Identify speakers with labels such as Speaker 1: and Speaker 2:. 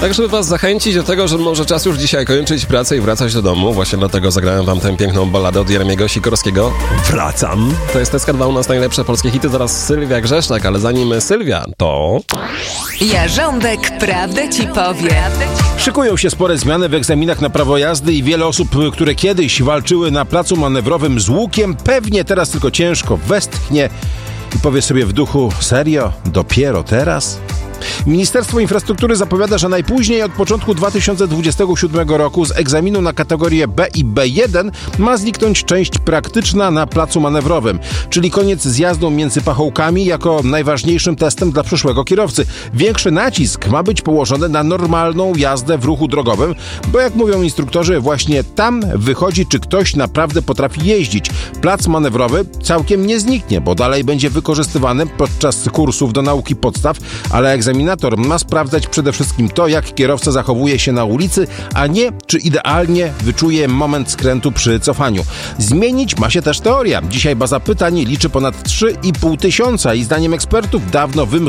Speaker 1: Tak, żeby was zachęcić do tego, że może czas już dzisiaj kończyć pracę i wracać do domu. Właśnie dlatego zagrałem wam tę piękną balladę od Jeremiego Sikorskiego. Wracam. To jest SK2, u nas najlepsze polskie hity. Zaraz Sylwia Grzeszczak, ale zanim Sylwia, to...
Speaker 2: Jarząbek prawdę ci powie.
Speaker 3: Szykują się spore zmiany w egzaminach na prawo jazdy i wiele osób, które kiedyś walczyły na placu manewrowym z łukiem, pewnie teraz tylko ciężko westchnie i powie sobie w duchu: serio? Dopiero teraz? Ministerstwo Infrastruktury zapowiada, że najpóźniej od początku 2027 roku z egzaminu na kategorie B i B1 ma zniknąć część praktyczna na placu manewrowym, czyli koniec z jazdą między pachołkami jako najważniejszym testem dla przyszłego kierowcy. Większy nacisk ma być położony na normalną jazdę w ruchu drogowym, bo jak mówią instruktorzy, właśnie tam wychodzi, czy ktoś naprawdę potrafi jeździć. Plac manewrowy całkiem nie zniknie, bo dalej będzie wykorzystywany podczas kursów do nauki podstaw, ale egzaminator ma sprawdzać przede wszystkim to, jak kierowca zachowuje się na ulicy, a nie czy idealnie wyczuje moment skrętu przy cofaniu. Zmienić ma się też teoria. Dzisiaj baza pytań liczy ponad 3,5 tysiąca i zdaniem ekspertów dawno